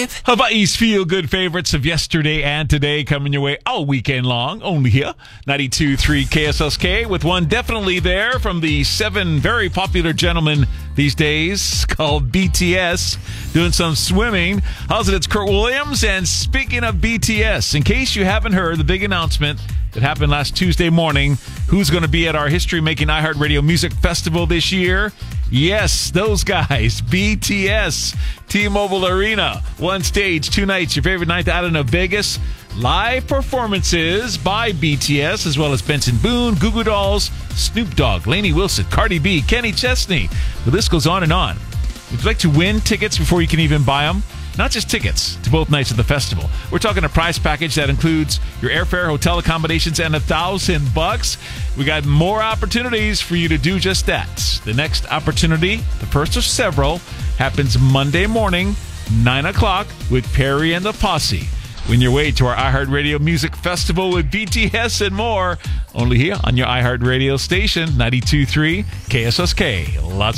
Hawaii's feel-good favorites of yesterday and today coming your way all weekend long, only here. 92.3 KSSK with one definitely there from the 7 very popular gentlemen these days called BTS, doing some swimming. How's it? It's Kurt Williams. And speaking of BTS, in case you haven't heard the big announcement that happened last Tuesday morning, who's going to be at our history-making iHeartRadio Music Festival this year? Yes, those guys, BTS, T-Mobile Arena, one stage, 2 nights, your favorite night out in Vegas. Live performances by BTS, as well as Benson Boone, Goo Goo Dolls, Snoop Dogg, Lainey Wilson, Cardi B, Kenny Chesney. The list goes on and on. Would you like to win tickets before you can even buy them? Not just tickets to both nights of the festival. We're talking a prize package that includes your airfare, hotel accommodations, and $1,000. We got more opportunities for you to do just that. The next opportunity, the first of several, happens Monday morning, 9 o'clock, with Perry and the Posse. Win your way to our iHeartRadio Music Festival with BTS and more. Only here on your iHeartRadio station, 92.3 KSSK. Lots